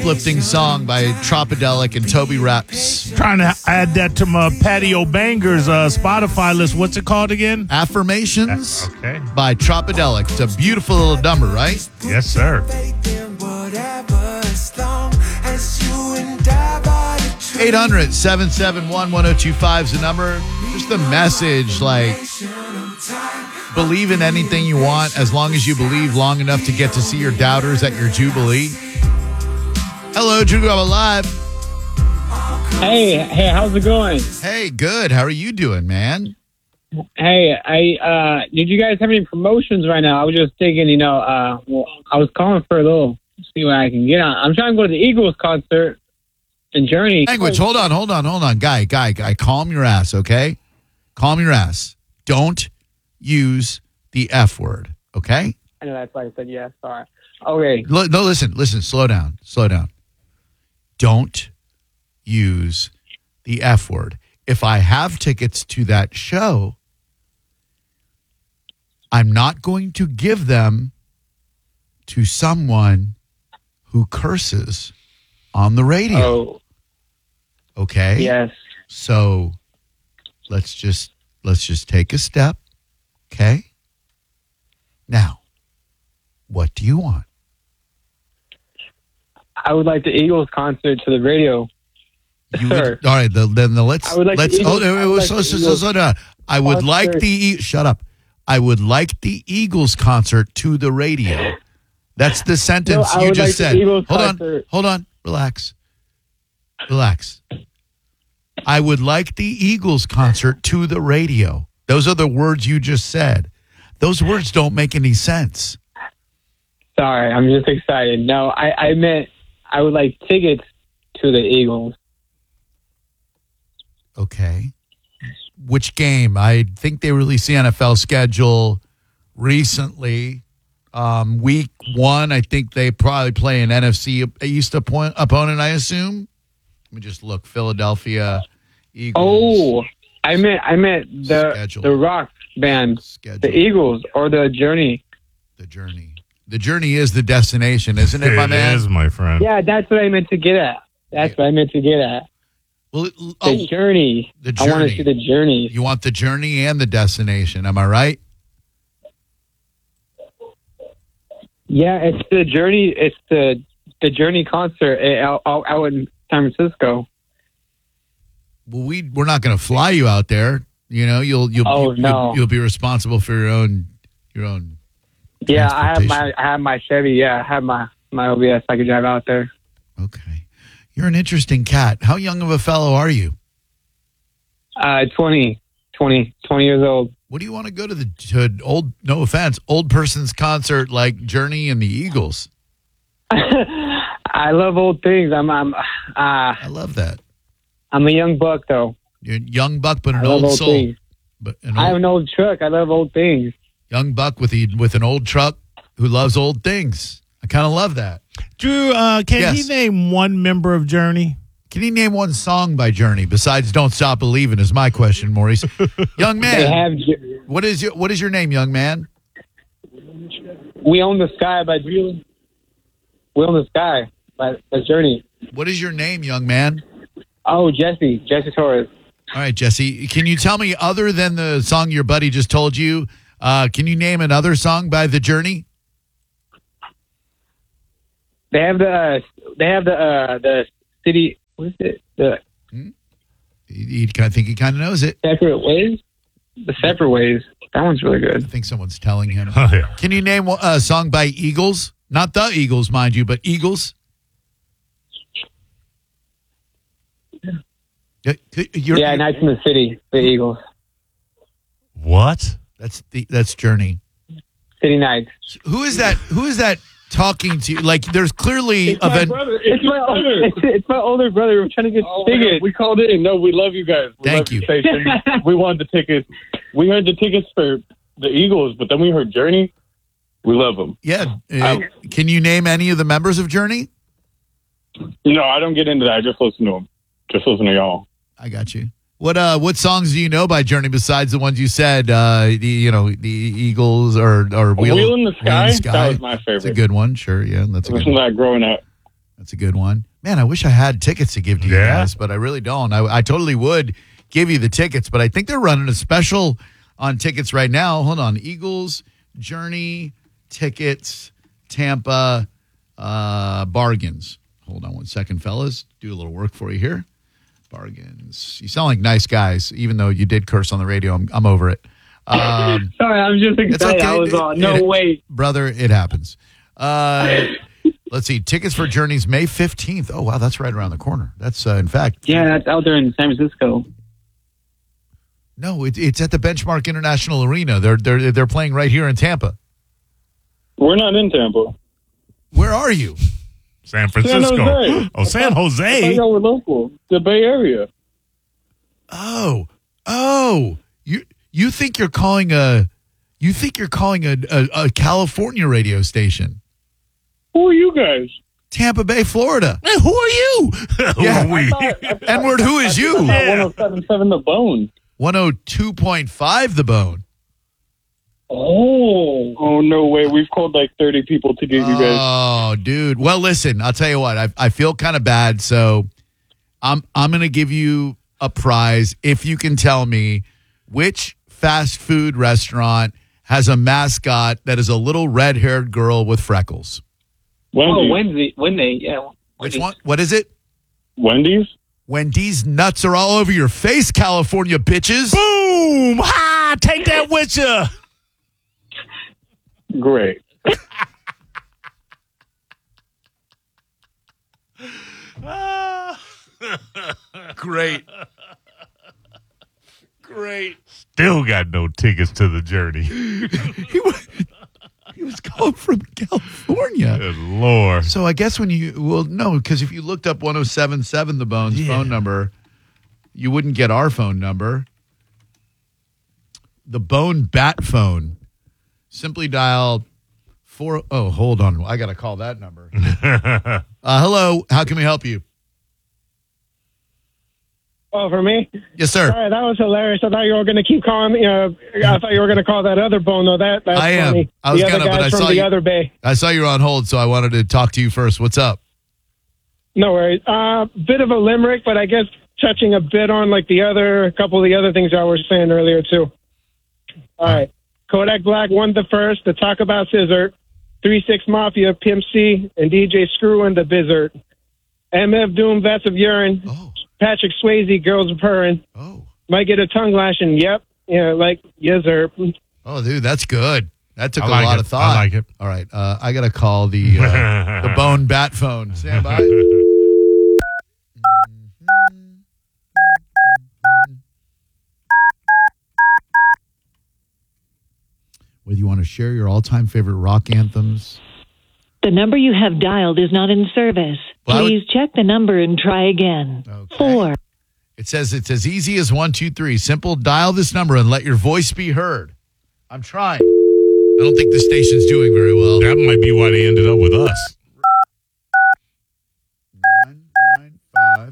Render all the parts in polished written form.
uplifting song by Tropidelic and Toby Reps. Trying to add that to my Patio Bangers Spotify list. What's it called again? Affirmations Okay. by Tropidelic. It's a beautiful little number, right? Yes, sir. 800-771-1025 is the number. Just the message, like, believe in anything you want as long as you believe long enough to get to see your doubters at your Jubilee. Hello, Drew Garabo Live. Hey, how's it going? Hey, good. How are you doing, man? Hey, did you guys have any promotions right now? I was just thinking, I was calling for a little, see what I can get on. I'm trying to go to the Eagles concert in Journey. Language, hold on. Guy, calm your ass, okay? Calm your ass. Don't use the F word, okay? I know that's why I said yes. Sorry. Okay. No, listen. Slow down. Don't use the F word. If I have tickets to that show, I'm not going to give them to someone who curses on the radio. Oh. Okay? Yes. So let's just take a step. Okay? Now, what do you want? I would like the Eagles concert to the radio. Sir. All right, then let's. I would like let's. the Eagles, Slow down. I would like the. Shut up. I would like the Eagles concert to the radio. That's the sentence you just said. Hold on. Relax. I would like the Eagles concert to the radio. Those are the words you just said. Those words don't make any sense. Sorry, I'm just excited. No, I meant I would like tickets to the Eagles. Okay. Which game? I think they released the NFL schedule recently. Week 1, I think they probably play an NFC East opponent, I assume. Let me just look. Philadelphia Eagles. Oh, I meant the rock band, the Eagles, or the Journey. The Journey. The Journey is the destination, isn't it, my man? It is, my friend. Yeah, that's what I meant to get at. Well, the Journey. The Journey. I want to see the Journey. You want the journey and the destination, am I right? Yeah, it's the Journey. It's the Journey concert out in San Francisco. Well, we're not going to fly you out there. You know, you'll be responsible for your own. Yeah, I have my Chevy. Yeah, I have my OBS. I can drive out there. Okay, you're an interesting cat. How young of a fellow are you? 20 years old. What do you want to go to old? No offense, old person's concert like Journey and the Eagles? I love old things. I love that. I'm a young buck, though. You're a young buck, but an old soul. Things. I have an old truck. I love old things. Young buck with an old truck who loves old things. I kind of love that. Drew, can he name one member of Journey? Can he name one song by Journey besides "Don't Stop Believing"? Is my question, Maurice. Young man, what is your name, young man? We Own the Sky by Drew. We Own the Sky by Journey. What is your name, young man? Oh, Jesse Torres. All right, Jesse. Can you tell me, other than the song your buddy just told you, can you name another song by The Journey? They have the city. What is it? I think he kind of knows it. Separate Ways. The Separate Ways. That one's really good. I think someone's telling him. Oh, yeah. Can you name a song by Eagles? Not the Eagles, mind you, but Eagles. Nights in the City, the Eagles. What? That's Journey. City Nights. Who is that talking to you? Like, there's clearly it's my brother. It's my older brother. We're trying to get tickets. We called in. No, we love you guys. Thank you. We wanted the tickets. We heard the tickets for the Eagles, but then we heard Journey. We love them. Yeah. Can you name any of the members of Journey? No, I don't get into that. I just listen to them. Just listen to y'all. I got you. What songs do you know by Journey besides the ones you said? The Eagles or Wheel in the Sky. That was my favorite. It's a good one. Sure, yeah, that's a good one. Listen to that growing up. That's a good one. Man, I wish I had tickets to give to you Yeah. guys, but I really don't. I totally would give you the tickets, but I think they're running a special on tickets right now. Hold on. Eagles, Journey, tickets, Tampa, bargains. Hold on one second, fellas. Do a little work for you here. Bargains. You sound like nice guys, even though you did curse on the radio. I'm over it. Sorry, I'm just It's excited. okay. I was on. No, wait. Brother, it happens. Let's see. Tickets for Journeys May 15th. Oh, wow. That's right around the corner. That's, in fact. Yeah, that's out there in San Francisco. No, it's at the Benchmark International Arena. They're playing right here in Tampa. We're not in Tampa. Where are you? San Francisco. Jose. Oh, San I thought Jose. y'all were local. The Bay Area. Oh. You think you're calling a California radio station? Who are you guys? Tampa Bay, Florida. Hey, who are you? Yeah. Who are we? Edward, who is you? Yeah. 1077 The Bone. 102.5 The Bone. Oh, no way. We've called like 30 people to get you guys. Oh, dude. Well, listen, I'll tell you what. I feel kind of bad, so I'm going to give you a prize if you can tell me which fast food restaurant has a mascot that is a little red-haired girl with freckles. Wendy's. Wednesday, yeah. Which one? What is it? Wendy's? Wendy's nuts are all over your face, California bitches. Boom! Ha! Take that with you. Great. Great. Still got no tickets to the journey. He was calling from California. Good Lord. So I guess no, because if you looked up 1077 The Bone's phone number, you wouldn't get our phone number. The Bone Bat phone. Simply dial 4. Oh, hold on. I got to call that number. Hello. How can we help you? Oh, for me? Yes, sir. All right, that was hilarious. I thought you were going to keep calling me. I thought you were going to call that other bone, though. That's I am. funny. I was the other gonna, but guys I from saw the you. other bay. I saw you were on hold, so I wanted to talk to you first. What's up? No worries. Bit of a limerick, but I guess touching a bit on like a couple of the other things I was saying earlier too. All right. Kodak Black won the first to talk about Scissor. 3-6 Mafia, Pimp C, and DJ Screw and the Bizzard. MF Doom, Vets of Urine. Oh. Patrick Swayze, Girls of Purring. Oh. Might get a tongue lashing. Yep. Yeah, like, yes, sir. Oh, dude, that's good. That took I a like lot it. of thought. I like it. All right. I got to call the Bone Bat phone. Stand by. Whether you want to share your all-time favorite rock anthems. The number you have dialed is not in service. Well, Please check the number and try again. Okay. 4. It says it's as easy as 1, 2, 3. Simple. Dial this number and let your voice be heard. I'm trying. I don't think the station's doing very well. That might be why they ended up with us. 995.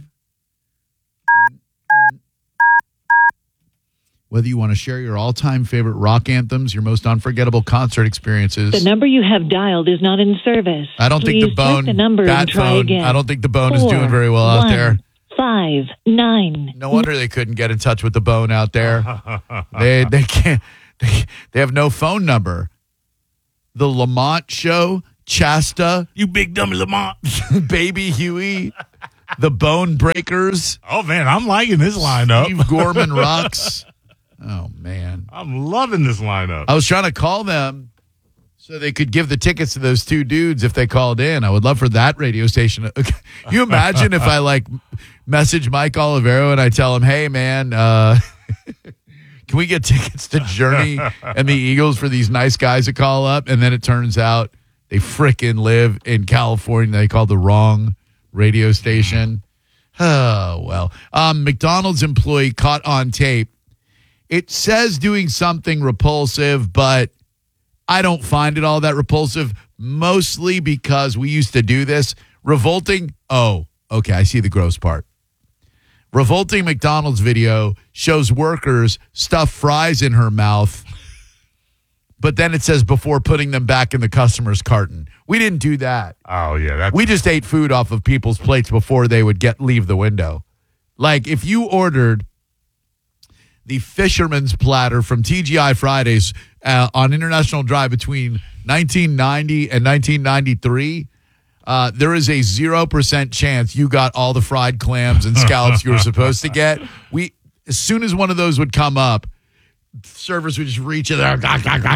Whether you want to share your all-time favorite rock anthems, your most unforgettable concert experiences. The number you have dialed is not in service. I don't think Please the Bone check the number Bat and try phone. again. I don't think the Bone is 4, doing very well out 1, there. 5, 9. No wonder they couldn't get in touch with the Bone out there. They can't. They have no phone number. The Lamont Show, Chasta, You big dummy Lamont. Baby Huey, the Bone Breakers, Oh, man, I'm liking this lineup. Steve Gorman Rocks. Oh, man. I'm loving this lineup. I was trying to call them so they could give the tickets to those two dudes if they called in. I would love for that radio station. Can you imagine if I message Mike Olivero and I tell him, hey, man, can we get tickets to Journey and the Eagles for these nice guys to call up? And then it turns out they frickin' live in California. They called the wrong radio station. Oh, well. McDonald's employee caught on tape. It says doing something repulsive, but I don't find it all that repulsive, mostly because we used to do this. Revolting. Oh, okay. I see the gross part. Revolting McDonald's video shows workers stuff fries in her mouth but then it says before putting them back in the customer's carton. We didn't do that. Oh, yeah. That's, We just ate food off of people's plates before they would leave the window. Like if you ordered the fisherman's platter from TGI Fridays on International Drive between 1990 and 1993, there is a 0% chance you got all the fried clams and scallops you were supposed to get. As soon as one of those would come up, servers would just reach in there.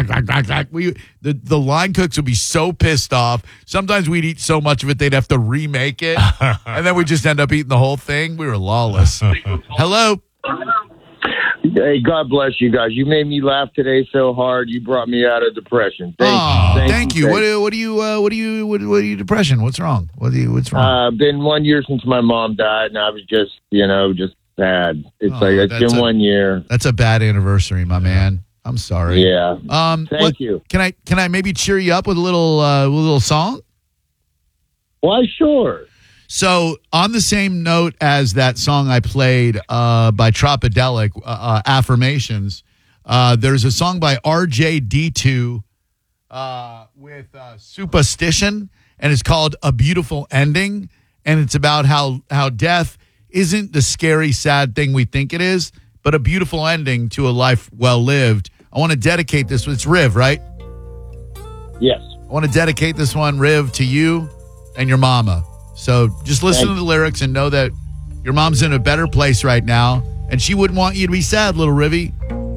The line cooks would be so pissed off. Sometimes we'd eat so much of it they'd have to remake it, and then we'd just end up eating the whole thing. We were lawless. Hello. Hey, God bless you guys. You made me laugh today so hard. You brought me out of depression. Thank you. What are you depression? What's wrong? What's wrong? Been 1 year since my mom died, and I was just sad. It's it's been 1 year. That's a bad anniversary, my man. I'm sorry. Yeah. Thank you. Can I maybe cheer you up with a little song? Why, sure. So on the same note as that song I played by Tropodelic, Affirmations, there's a song by RJD2 with Superstition, and it's called A Beautiful Ending, and it's about how death isn't the scary, sad thing we think it is, but a beautiful ending to a life well lived. I want to dedicate this. It's Riv, right? Yes. I want to dedicate this one, Riv, to you and your mama. So just listen to the lyrics and know that your mom's in a better place right now, and she wouldn't want you to be sad, little Rivy.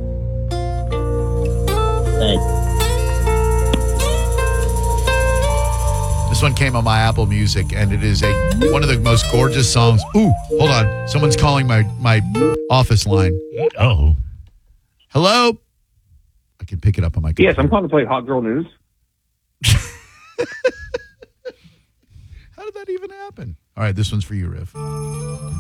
Thanks. This one came on my Apple Music, and it is one of the most gorgeous songs. Ooh, hold on. Someone's calling my office line. Oh. Hello? I can pick it up on my computer. Yes, I'm calling to play Hot Girl News. How did that even happen? All right, this one's for you, Riv.